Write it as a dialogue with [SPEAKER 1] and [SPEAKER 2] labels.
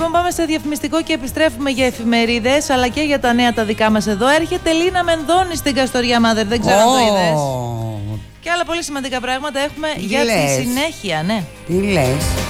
[SPEAKER 1] Λοιπόν, πάμε σε διαφημιστικό και επιστρέφουμε για εφημερίδες αλλά και για τα νέα τα δικά μας εδώ. Έρχεται Λίνα Μενδώνη στην Καστοριά Μάδερ, δεν ξέρω αν το είδες. Και άλλα πολύ σημαντικά πράγματα έχουμε για τη συνέχεια, ναι.
[SPEAKER 2] Τι λες?